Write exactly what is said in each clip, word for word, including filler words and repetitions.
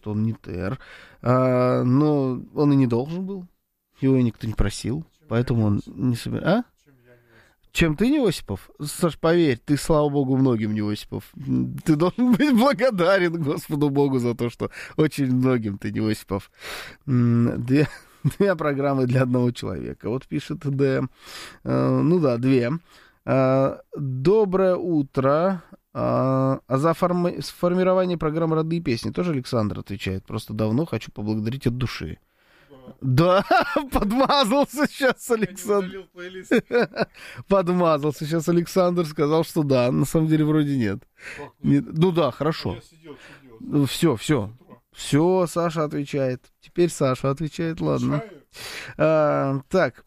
что он не тер. А, но он и не должен был. Его никто не просил. Чем поэтому он не собирается. А? Чем ты не Осипов? Саш, поверь, ты, слава богу, многим не Осипов. Ты должен быть благодарен Господу Богу за то, что очень многим ты не Осипов. Две, две программы для одного человека. Вот пишет Д. Ну да, две. Доброе утро. А за форми- формирование программы «Родные песни» тоже Александр отвечает. Просто давно хочу поблагодарить от души. Да, подмазался сейчас Александр. Подмазался сейчас Александр, сказал, что да. На самом деле вроде нет. нет. Ну да, хорошо. Все, все. Все, Саша отвечает. Теперь Саша отвечает, ладно. А, так.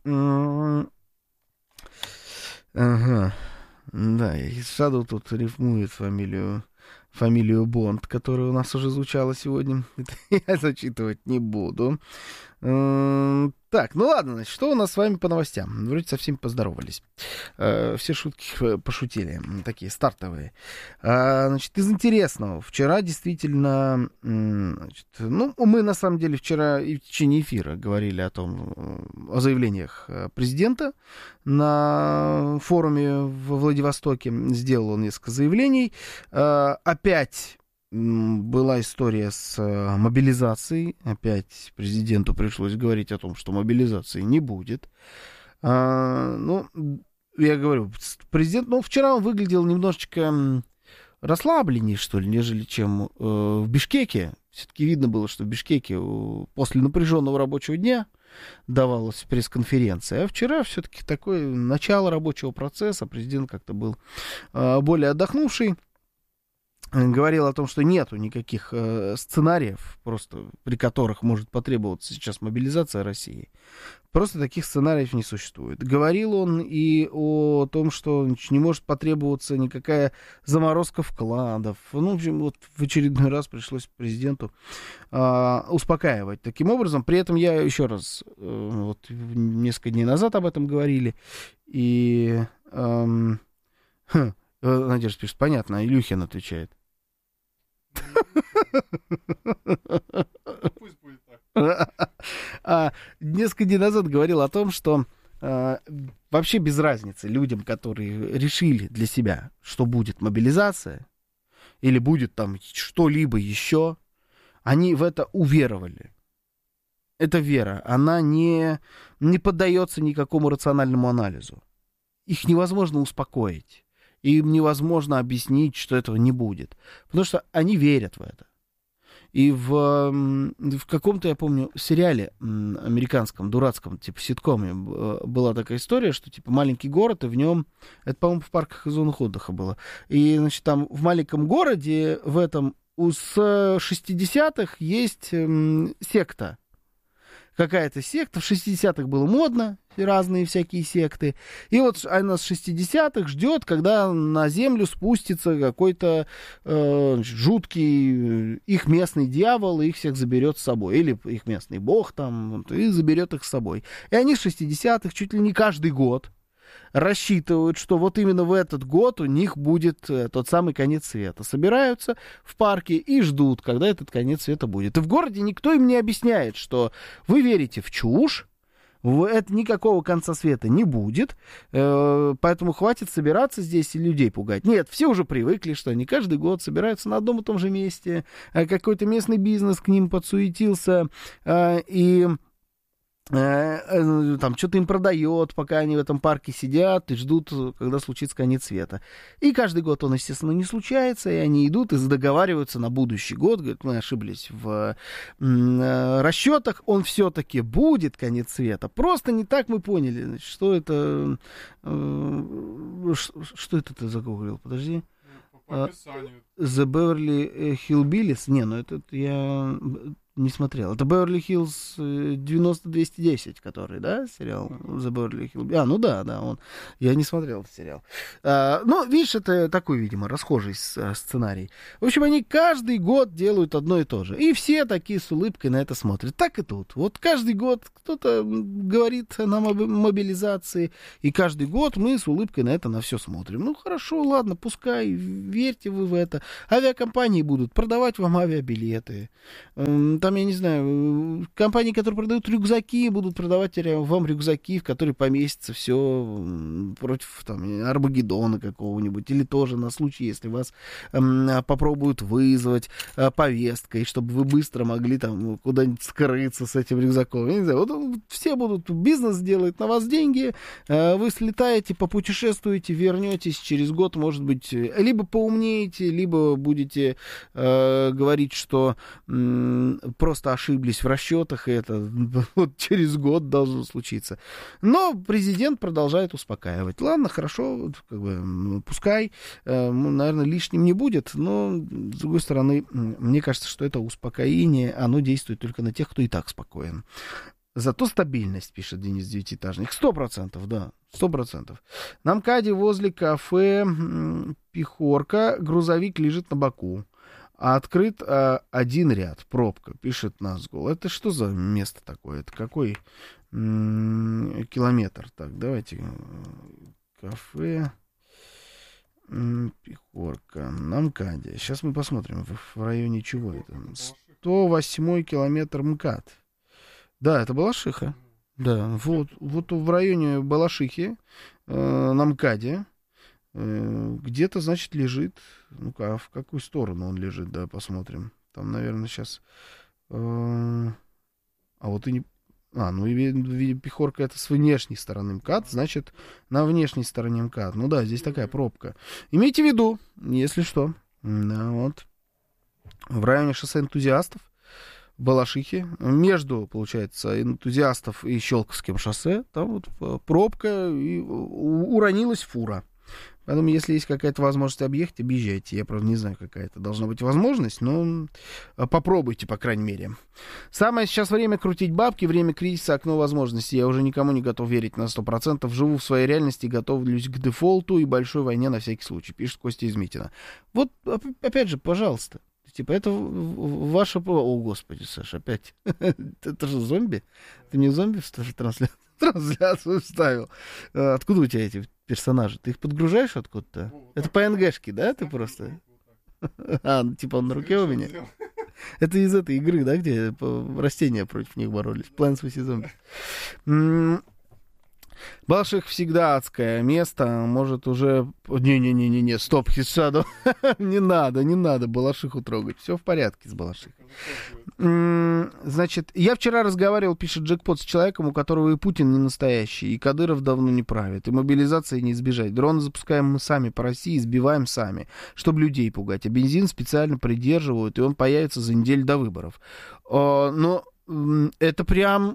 Ага. Да, и Шадоу тут рифмует фамилию. Фамилию Бонд, которая у нас уже звучала сегодня. Это я зачитывать не буду. Так, ну ладно, значит, что у нас с вами по новостям? Вроде со всеми поздоровались. Все шутки пошутили, такие стартовые. Значит, из интересного. Вчера действительно, значит, ну, мы на самом деле вчера и в течение эфира говорили о том, о заявлениях президента на форуме в Владивостоке. Сделал он несколько заявлений. Опять была история с мобилизацией. Опять президенту пришлось говорить о том, что мобилизации не будет. А, ну, я говорю, президент, ну, вчера он выглядел немножечко расслабленнее, что ли, нежели чем э, в Бишкеке. Все-таки видно было, что в Бишкеке после напряженного рабочего дня давалась пресс-конференция. А вчера все-таки такое начало рабочего процесса. Президент как-то был э, более отдохнувший. Говорил о том, что нету никаких э, сценариев, просто при которых может потребоваться сейчас мобилизация России. Просто таких сценариев не существует. Говорил он и о том, что не может потребоваться никакая заморозка вкладов. Ну, в общем, вот в очередной раз пришлось президенту э, успокаивать таким образом. При этом я еще раз, э, вот несколько дней назад об этом говорили, и... Э, хм, Надежда пишет, понятно, Илюхин отвечает. Пусть будет так. А, несколько дней назад говорил о том, что а, вообще без разницы людям, которые решили для себя, что будет мобилизация, или будет там что-либо еще, они в это уверовали. Эта вера, она не, не поддается никакому рациональному анализу. Их невозможно успокоить. Им невозможно объяснить, что этого не будет. Потому что они верят в это. И в, в каком-то, я помню, сериале американском, дурацком, типа ситкоме, была такая история, что типа маленький город, и в нем, это, по-моему, в парках и зонах отдыха было. И, значит, там в маленьком городе, в этом, с шестидесятых есть м, секта. Какая-то секта. В шестидесятых было модно, разные всякие секты. И вот она с шестидесятых ждет, когда на землю спустится какой-то э, жуткий их местный дьявол, и их всех заберет с собой. Или их местный бог там, и заберет их с собой. И они с шестидесятых чуть ли не каждый год рассчитывают, что вот именно в этот год у них будет э, тот самый конец света. Собираются в парке и ждут, когда этот конец света будет. И в городе никто им не объясняет, что вы верите в чушь, в это никакого конца света не будет, э, поэтому хватит собираться здесь и людей пугать. Нет, все уже привыкли, что они каждый год собираются на одном и том же месте, э, какой-то местный бизнес к ним подсуетился, э, и... там что-то им продает, пока они в этом парке сидят и ждут, когда случится конец света. И каждый год он, естественно, не случается, и они идут и договариваются на будущий год, говорят, мы ошиблись в э, расчетах, он все-таки будет, конец света. Просто не так мы поняли, значит, что это... Э, что это ты загуглил? Подожди. По описанию. The Beverly Hillbillies? Не, ну это я... не смотрел. Это Беверли-Хиллз девяносто двести десять, который, да, сериал The Beverly Hills. А, ну да, да, он. Я не смотрел этот сериал. А, ну, видишь, это такой, видимо, расхожий сценарий. В общем, они каждый год делают одно и то же. И все такие с улыбкой на это смотрят. Так и тут. Вот каждый год кто-то говорит нам об мобилизации, и каждый год мы с улыбкой на это на все смотрим. Ну, хорошо, ладно, пускай, верьте вы в это. Авиакомпании будут продавать вам авиабилеты. Там, я не знаю, компании, которые продают рюкзаки, будут продавать вам рюкзаки, в которые поместится все против там, Армагеддона какого-нибудь. Или тоже на случай, если вас э, попробуют вызвать э, повесткой, чтобы вы быстро могли там куда-нибудь скрыться с этим рюкзаком. Я не знаю, вот все будут, бизнес делает на вас деньги, э, вы слетаете, попутешествуете, вернетесь через год, может быть, либо поумнеете, либо будете э, говорить, что э, просто ошиблись в расчетах, и это вот через год должно случиться. Но президент продолжает успокаивать. Ладно, хорошо, как бы, пускай, э, наверное, лишним не будет, но, с другой стороны, мне кажется, что это успокоение, оно действует только на тех, кто и так спокоен. Зато стабильность, пишет Денис Девятиэтажник. Сто процентов, да, сто процентов. На МКАДе возле кафе «Пихорка» грузовик лежит на боку. А открыт а, один ряд, пробка, пишет Назгул. Это что за место такое? Это какой м- километр? Так, давайте. Кафе м- «Пихорка» на МКАДе. Сейчас мы посмотрим, в, в районе чего это. сто восьмой километр МКАД. Да, это Балашиха. Да, вот, вот в районе Балашихи, э, на МКАДе, э, где-то, значит, лежит. Ну-ка, а в какую сторону он лежит, да, посмотрим. Там, наверное, сейчас... Э, а вот и не... А, ну, и Пихорка это с внешней стороны МКАД, значит, на внешней стороне МКАД. Ну да, здесь такая пробка. Имейте в виду, если что, да, вот, в районе шоссе Энтузиастов, Балашихи, между, получается, Энтузиастов и Щелковским шоссе, там вот пробка, и уронилась фура. Поэтому, если есть какая-то возможность объехать, объезжайте. Я, правда, не знаю, какая это должна быть возможность, но попробуйте, по крайней мере. Самое сейчас время крутить бабки, время кризиса, окно возможностей. Я уже никому не готов верить на сто процентов. Живу в своей реальности, готовлюсь к дефолту и большой войне на всякий случай, пишет Костя из Митина. Вот, опять же, пожалуйста. Типа, это ваше... О, господи, Саша, опять. Это же зомби? Ты мне зомби в трансляцию, трансляцию вставил? Откуда у тебя эти персонажи? Ты их подгружаешь откуда-то? Это по эн гэ шке, да, ты просто? А, типа он на руке у меня? Это из этой игры, да, где растения против них боролись? Plants versus. Zombies. Балаших всегда адское место, может уже... Не-не-не-не, стоп, Хисаду, не надо, не надо Балашиху трогать, все в порядке с Балашихой. Значит, я вчера разговаривал, пишет Джекпот, с человеком, у которого и Путин не настоящий, и Кадыров давно не правит, и мобилизации не избежать. Дроны запускаем мы сами по России, избиваем сами, чтобы людей пугать, а бензин специально придерживают, и он появится за неделю до выборов. Но это прям...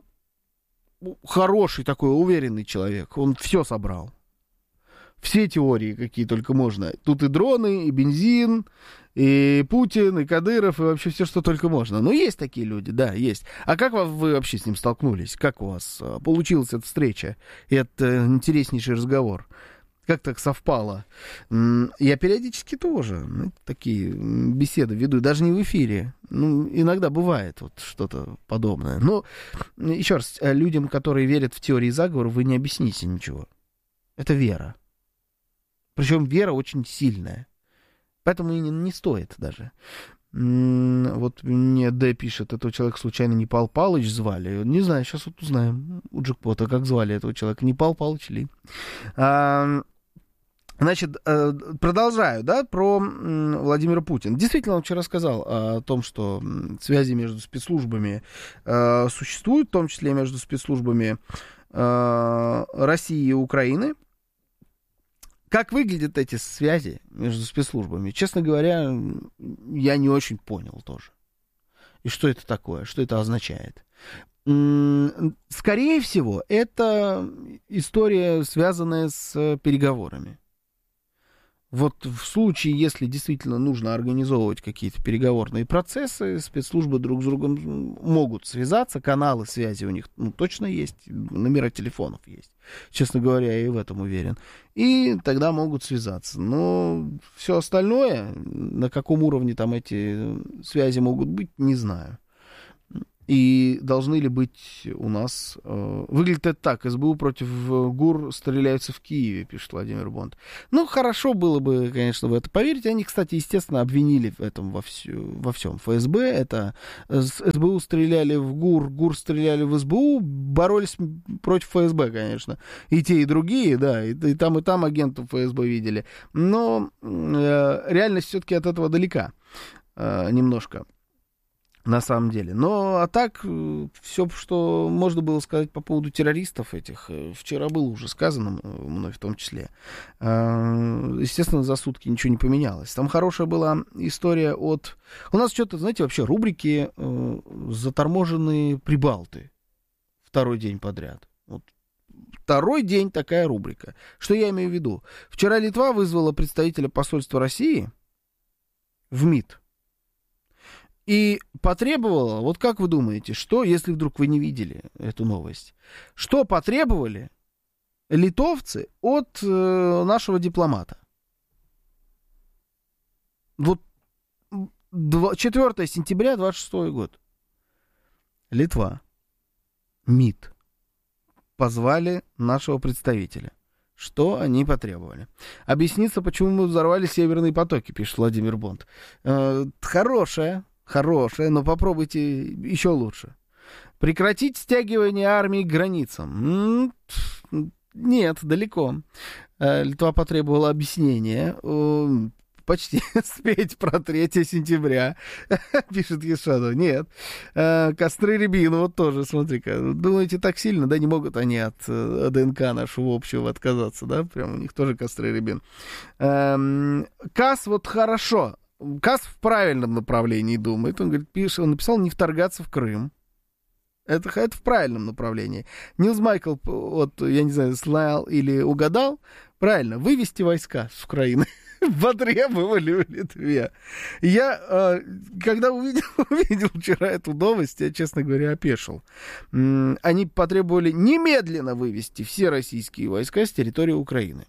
хороший такой, уверенный человек. Он все собрал. Все теории, какие только можно. Тут и дроны, и бензин, и Путин, и Кадыров, и вообще все, что только можно. Но есть такие люди, да, есть. А как вы вообще с ним столкнулись? Как у вас получилась эта встреча и этот интереснейший разговор? Как так совпало? Я периодически тоже ну, такие беседы веду, даже не в эфире. Ну, иногда бывает вот что-то подобное. Но, еще раз, людям, которые верят в теории заговора, вы не объясните ничего. Это вера. Причем вера очень сильная. Поэтому и не, не стоит даже. Вот мне Д пишет, этого человека случайно не Пал Палыч звали? Не знаю, сейчас вот узнаем у Джекпота, как звали этого человека. Не Пал Палыч ли? А, Значит, продолжаю, да, про Владимира Путина. Действительно, он вчера сказал о том, что связи между спецслужбами э, существуют, в том числе между спецслужбами э, России и Украины. Как выглядят эти связи между спецслужбами? Честно говоря, я не очень понял тоже. И что это такое, что это означает? Скорее всего, это история, связанная с переговорами. Вот в случае, если действительно нужно организовывать какие-то переговорные процессы, спецслужбы друг с другом могут связаться, каналы связи у них ну, точно есть, номера телефонов есть. Честно говоря, я и в этом уверен. И тогда могут связаться. Но все остальное, на каком уровне там эти связи могут быть, не знаю. И должны ли быть у нас... Э, выглядит это так. СБУ против ГУР стреляются в Киеве, пишет Владимир Бонд. Ну, хорошо было бы, конечно, в это поверить. Они, кстати, естественно, обвинили в этом во, всю, во всем. ФСБ, это СБУ стреляли в ГУР, ГУР стреляли в СБУ, боролись против ФСБ, конечно. И те, и другие, да, и, и там, и там агентов ФСБ видели. Но э, реальность все-таки от этого далека э, немножко. На самом деле. Но, а так, все, что можно было сказать по поводу террористов этих, вчера было уже сказано, мной в том числе. Естественно, за сутки ничего не поменялось. Там хорошая была история от... У нас что-то, знаете, вообще рубрики «Заторможенные прибалты». Второй день подряд. Вот. Второй день такая рубрика. Что я имею в виду? Вчера Литва вызвала представителя посольства России в МИД. И потребовала, вот как вы думаете, что, если вдруг вы не видели эту новость, что потребовали литовцы от э, нашего дипломата? Вот четвёртого сентября двадцать шестого год. Литва. МИД. Позвали нашего представителя. Что они потребовали? Объясниться, почему мы взорвали северные потоки, пишет Владимир Бонд. Э, хорошая. Хорошая, но попробуйте еще лучше. Прекратить стягивание армии к границам. Нет, далеко. Литва потребовала объяснения. Почти спеть про третьего сентября, пишет Ешадов. Нет. Костры Рябину, вот тоже, смотри-ка. Думаете, так сильно, да, не могут они от ДНК нашего общего отказаться, да? Прям у них тоже костры Рябин. КАС вот хорошо. КАС в правильном направлении думает. Он говорит, пишет, он написал не вторгаться в Крым. Это, это в правильном направлении. Нилс Майкл, вот, я не знаю, слал или угадал. Правильно, вывести войска с Украины. Потребовали в Литве. Я, когда увидел, увидел вчера эту новость, я, честно говоря, опешил. Они потребовали немедленно вывести все российские войска с территории Украины.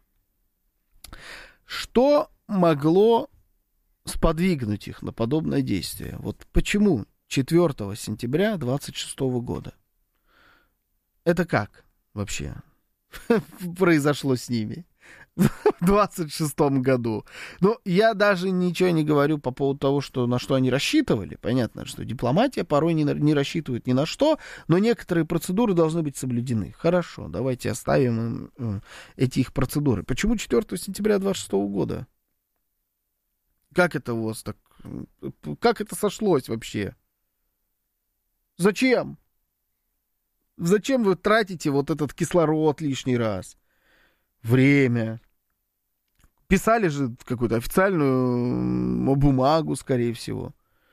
Что могло сподвигнуть их на подобное действие? Вот почему четвёртого сентября двадцать шестого года? Это как вообще произошло с ними в двадцать шестом году? Ну, я даже ничего не говорю по поводу того, что, на что они рассчитывали. Понятно, что дипломатия порой не, не рассчитывает ни на что, но некоторые процедуры должны быть соблюдены. Хорошо, давайте оставим им эти их процедуры. Почему четвёртого сентября двадцать шестого года? Как это у вас так? Как это сошлось вообще? Зачем? Зачем вы тратите вот этот кислород лишний раз? Время. Писали же какую-то официальную бумагу, скорее всего.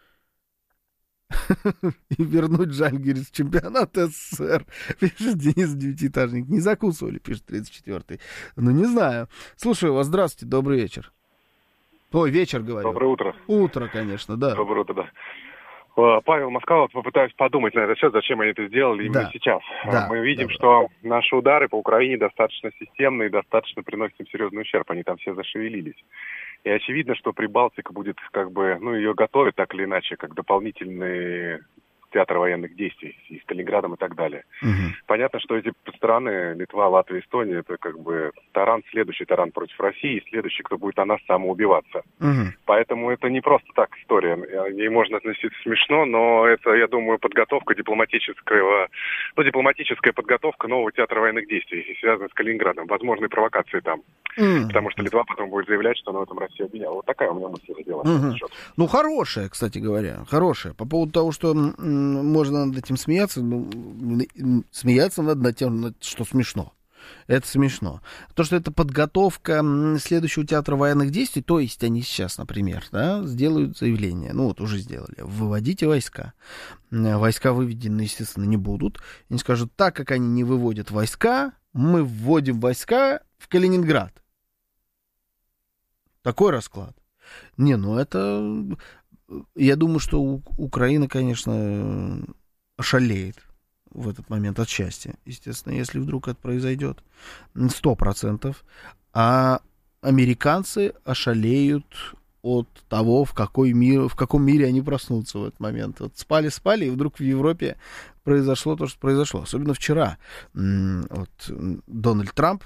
И вернуть Жальгирис в чемпионат СССР, пишет Денис Девятиэтажник. Не закусывали, пишет тридцать четвёртый. Ну, не знаю. Слушаю вас. Здравствуйте, добрый вечер. Ой, вечер, говорю. Доброе утро. Утро, конечно, да. Доброе утро, да. Павел Москва, попытаюсь подумать на этот счет, зачем они это сделали именно да. сейчас. Да, Мы видим, да, что наши удары по Украине достаточно системные, достаточно приносят им серьезный ущерб. Они там все зашевелились. И очевидно, что Прибалтика будет как бы, ну, ее готовят так или иначе, как дополнительный театр военных действий и Сталинградом и так далее. Угу. Понятно, что эти страны, Литва, Латвия, Эстония, это как бы таран, следующий таран против России, и следующий, кто будет о нас самоубиваться. Угу. Поэтому это не просто так история. Ей можно относиться смешно, но это, я думаю, подготовка дипломатического, ну, дипломатическая подготовка нового театра военных действий, связанная с Калининградом, возможные провокации там. Mm. Потому что Литва потом будет заявлять, что она в этом Россию обвиняла. Вот такая у меня мысль сделана. Mm-hmm. Ну, хорошая, кстати говоря, хорошая. По поводу того, что м- можно над этим смеяться, ну, смеяться надо над тем, что смешно. Это смешно. То, что это подготовка следующего театра военных действий, то есть они сейчас, например, да, сделают заявление, ну вот уже сделали, выводите войска. Войска выведены, естественно, не будут. Они скажут, так как они не выводят войска, мы вводим войска в Калининград. Такой расклад. Не, ну это... Я думаю, что Украина, конечно, ошалеет в этот момент от счастья. Естественно, если вдруг это произойдет. Сто процентов. А американцы ошалеют от того, в, какой мир, в каком мире они проснутся в этот момент. Вот спали-спали, и вдруг в Европе произошло то, что произошло. Особенно вчера. Вот Дональд Трамп,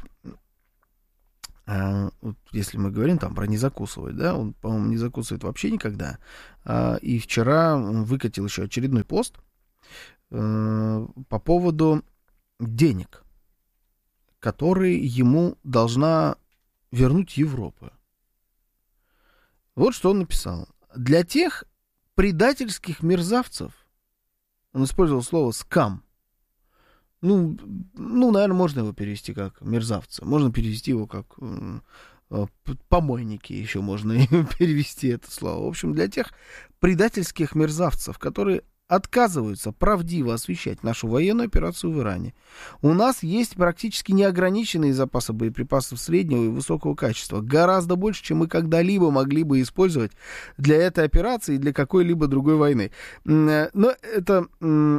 вот если мы говорим там про не закусывать, да, он, по-моему, не закусывает вообще никогда. И вчера он выкатил еще очередной пост по поводу денег, которые ему должна вернуть Европа. Вот что он написал. Для тех предательских мерзавцев, он использовал слово «скам». Ну, ну, наверное, можно его перевести как мерзавцы. Можно перевести его как э, помойники, еще можно перевести это слово. В общем, для тех предательских мерзавцев, которые отказываются правдиво освещать нашу военную операцию в Иране. У нас есть практически неограниченные запасы боеприпасов среднего и высокого качества. Гораздо больше, чем мы когда-либо могли бы использовать для этой операции и для какой-либо другой войны. Но это...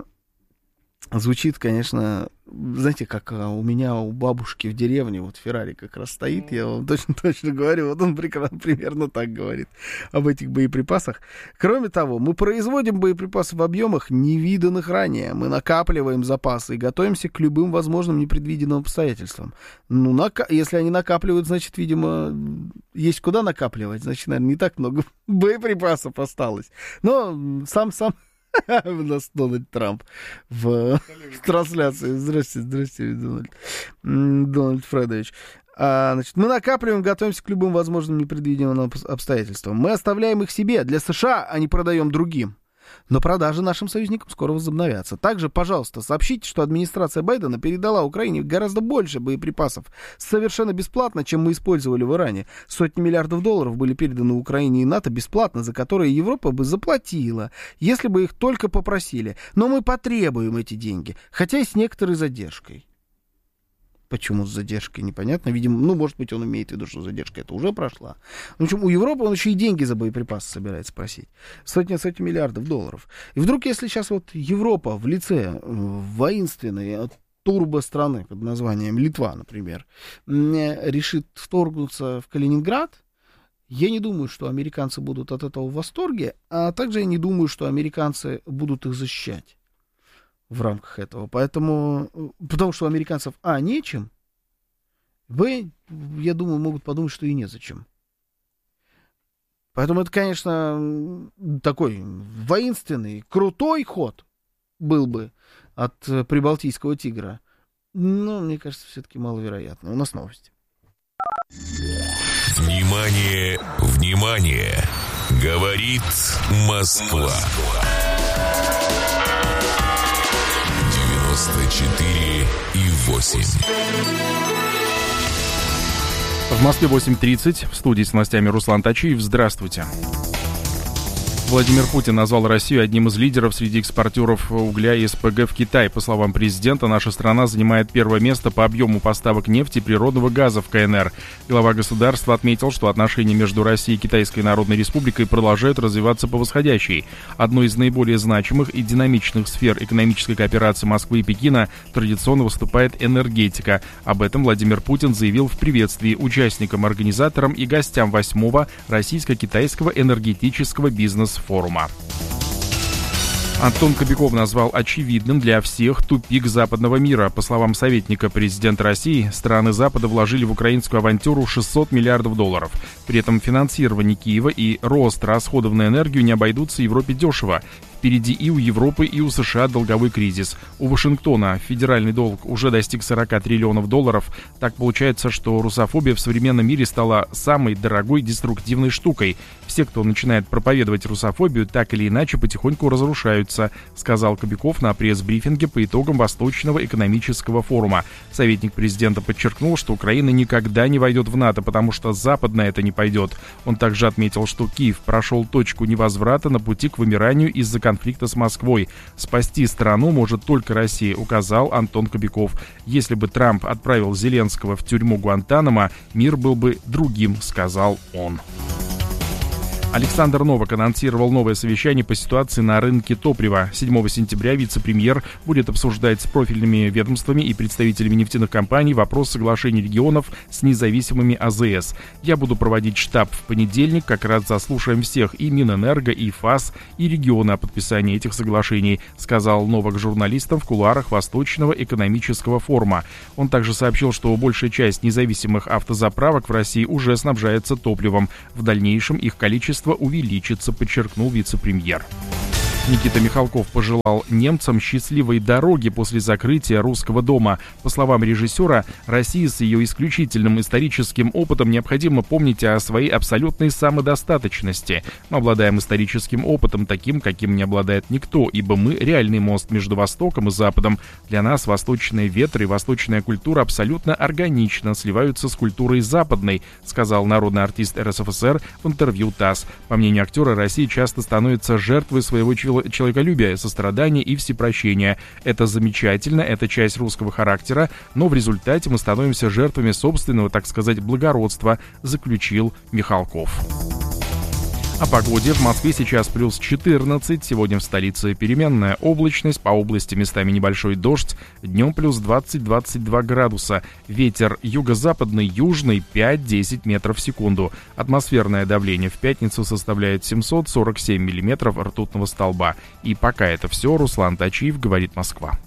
Звучит, конечно, знаете, как у меня у бабушки в деревне, вот Феррари как раз стоит, я вам точно-точно говорю, вот он прекрасно, примерно так говорит об этих боеприпасах. Кроме того, мы производим боеприпасы в объемах, невиданных ранее, мы накапливаем запасы и готовимся к любым возможным непредвиденным обстоятельствам. Ну, нака- если они накапливают, значит, видимо, есть куда накапливать, значит, наверное, не так много боеприпасов осталось. Но сам-сам... У нас Дональд Трамп в трансляции. Здрасте, здрасте, Дональд. Дональд Фредович. А, значит, мы накапливаем, готовимся к любым возможным непредвиденным обстоятельствам. Мы оставляем их себе, для США, а не продаем другим. Но продажи нашим союзникам скоро возобновятся. Также, пожалуйста, сообщите, что администрация Байдена передала Украине гораздо больше боеприпасов совершенно бесплатно, чем мы использовали в Иране. Сотни миллиардов долларов были переданы Украине и НАТО бесплатно, за которые Европа бы заплатила, если бы их только попросили. Но мы потребуем эти деньги, хотя и с некоторой задержкой. Почему с задержкой, непонятно. Видимо, ну, может быть, он имеет в виду, что задержка это уже прошла. В общем, у Европы он еще и деньги за боеприпасы собирается просить. Сотни, сотни миллиардов долларов. И вдруг, если сейчас вот Европа в лице воинственной турбо-страны под названием Литва, например, решит вторгнуться в Калининград, я не думаю, что американцы будут от этого в восторге, а также я не думаю, что американцы будут их защищать в рамках этого. Поэтому, потому что у американцев, а, нечем, б, я думаю, могут подумать, что и незачем. Поэтому это, конечно, такой воинственный, крутой ход был бы от прибалтийского тигра. Но, мне кажется, все-таки маловероятно. У нас новости. Внимание, внимание! Говорит Москва. девяносто четыре и восемь. В Москве восемь тридцать. В студии с новостями Руслан Тачиев. Здравствуйте. Владимир Путин назвал Россию одним из лидеров среди экспортеров угля и СПГ в Китай. По словам президента, наша страна занимает первое место по объему поставок нефти и природного газа в КНР. Глава государства отметил, что отношения между Россией и Китайской Народной Республикой продолжают развиваться по восходящей. Одной из наиболее значимых и динамичных сфер экономической кооперации Москвы и Пекина традиционно выступает энергетика. Об этом Владимир Путин заявил в приветствии участникам, организаторам и гостям восьмого российско-китайского энергетического бизнес-форума. форума. Антон Кобяков назвал очевидным для всех тупик западного мира. По словам советника президента России, страны Запада вложили в украинскую авантюру шестьсот миллиардов долларов. При этом финансирование Киева и рост расходов на энергию не обойдутся Европе дешево. Впереди и у Европы, и у США долговой кризис. У Вашингтона федеральный долг уже достиг сорок триллионов долларов. Так получается, что русофобия в современном мире стала самой дорогой деструктивной штукой. Все, кто начинает проповедовать русофобию, так или иначе потихоньку разрушаются, сказал Кобяков на пресс-брифинге по итогам Восточного экономического форума. Советник президента подчеркнул, что Украина никогда не войдет в НАТО, потому что Запад на это не пойдет. Он также отметил, что Киев прошел точку невозврата на пути к вымиранию, из-за конфликта с Москвой. Спасти страну может только Россия, указал Антон Кобяков. Если бы Трамп отправил Зеленского в тюрьму Гуантанамо, мир был бы другим, сказал он. Александр Новак анонсировал новое совещание по ситуации на рынке топлива. седьмого сентября вице-премьер будет обсуждать с профильными ведомствами и представителями нефтяных компаний вопрос соглашений регионов с независимыми А Зэ Эс. Я буду проводить штаб в понедельник, как раз заслушаем всех, и Минэнерго, и ФАС, и регионы о подписании этих соглашений, сказал Новак журналистам в кулуарах Восточного экономического форума. Он также сообщил, что большая часть независимых автозаправок в России уже снабжается топливом. В дальнейшем их количество увеличится, подчеркнул вице-премьер. Никита Михалков пожелал немцам счастливой дороги после закрытия Русского дома. По словам режиссера, России с ее исключительным историческим опытом необходимо помнить о своей абсолютной самодостаточности. Мы обладаем историческим опытом, таким, каким не обладает никто, ибо мы реальный мост между Востоком и Западом. Для нас восточные ветры и восточная культура абсолютно органично сливаются с культурой западной, сказал народный артист Эр Эс Эф Эс Эр в интервью ТАСС. По мнению актера, Россия часто становится жертвой своего человека. человеколюбия, сострадания и всепрощения. Это замечательно, это часть русского характера, но в результате мы становимся жертвами собственного, так сказать, благородства, заключил Михалков. О погоде. В Москве сейчас плюс четырнадцать, сегодня в столице переменная облачность, по области местами небольшой дождь, днем плюс двадцать - двадцать два градуса, ветер юго-западный, южный пять-десять метров в секунду, атмосферное давление в пятницу составляет семьсот сорок семь миллиметров ртутного столба. И пока это все, Руслан Тачиев, говорит Москва.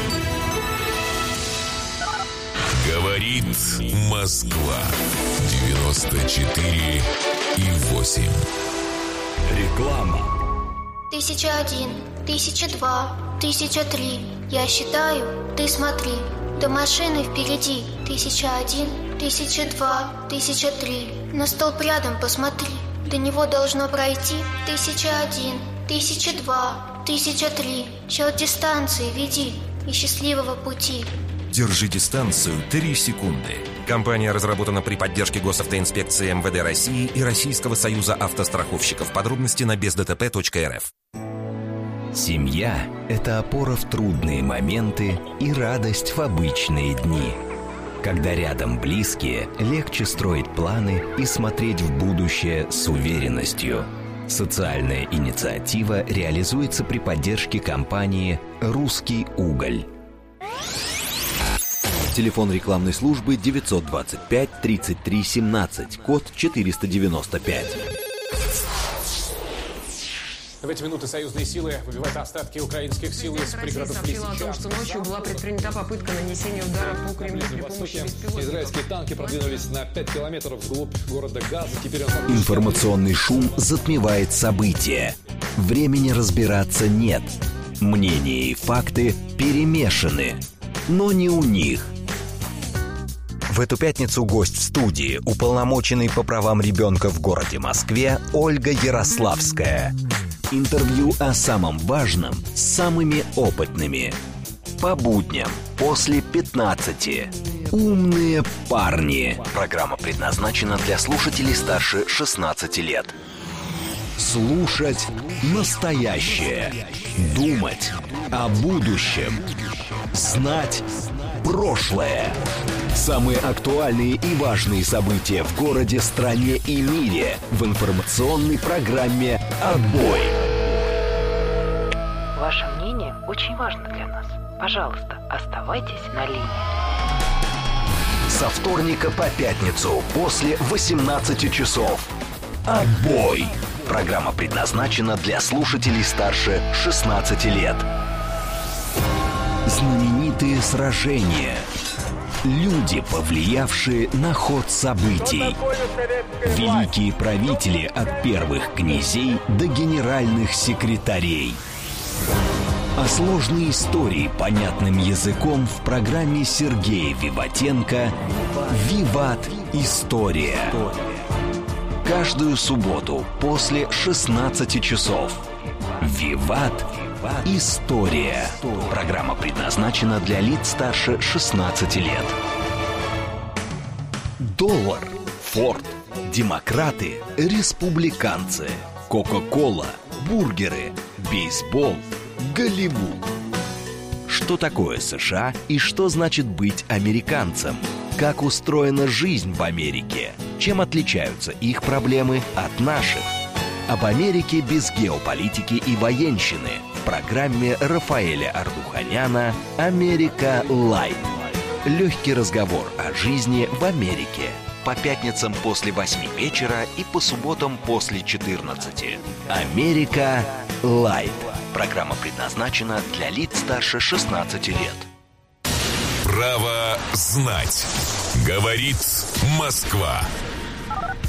Говорит Москва. девяносто четыре и восемь. Реклама. Тысяча один, тысяча два, тысяча три. Я считаю, ты смотри. До машины впереди. Тысяча один, тысяча два, тысяча три. На столб рядом посмотри. До него должно пройти. Тысяча один, тысяча два, тысяча три. Счет дистанции веди и счастливого пути. Держи дистанцию три секунды. Компания разработана при поддержке госавтоинспекции Эм Вэ Дэ России и Российского союза автостраховщиков. Подробности на без дэ тэ пэ точка эр эф. Семья – это опора в трудные моменты и радость в обычные дни. Когда рядом близкие, легче строить планы и смотреть в будущее с уверенностью. Социальная инициатива реализуется при поддержке компании «Русский уголь». Телефон рекламной службы девятьсот двадцать пять тридцать три семнадцать, код четыреста девяносто пять. В эти минуты союзные силы выбивают остатки украинских сил из пригородов Лисичанска. о том, что ночью была предпринята попытка нанесения удара по Кремлю при помощи беспилотников. Израильские танки продвинулись на пять километров вглубь города Газа. Теперь он... Информационный шум затмевает события. Времени разбираться нет. Мнения и факты перемешаны. Но не у них. В эту пятницу гость в студии, уполномоченный по правам ребенка в городе Москве Ольга Ярославская. Интервью о самом важном с самыми опытными. По будням после пятнадцати. Умные парни. Программа предназначена для слушателей старше шестнадцати лет. Слушать настоящее. Думать о будущем. Знать прошлое. Самые актуальные и важные события в городе, стране и мире в информационной программе «Отбой». Ваше мнение очень важно для нас. Пожалуйста, оставайтесь на линии. Со вторника по пятницу после восемнадцати часов. «Отбой». Программа предназначена для слушателей старше шестнадцати лет. Знаменитые сражения. Люди, повлиявшие на ход событий. Великие правители от первых князей до генеральных секретарей. А сложные истории понятным языком в программе Сергея Виватенко «Виват. История». Каждую субботу после шестнадцати часов. «Виват. История». Программа предназначена для лиц старше шестнадцати лет. Доллар, Форд, демократы, республиканцы, Кока-кола, бургеры, бейсбол, Голливуд. Что такое США и что значит быть американцем? Как устроена жизнь в Америке? Чем отличаются их проблемы от наших? Об Америке без геополитики и военщины в программе Рафаэля Ардуханяна «Америка Лайт». Легкий разговор о жизни в Америке. По пятницам после восьми вечера и по субботам после четырнадцати. «Америка Лайт». Программа предназначена для лиц старше шестнадцати лет. Право знать. Говорит Москва.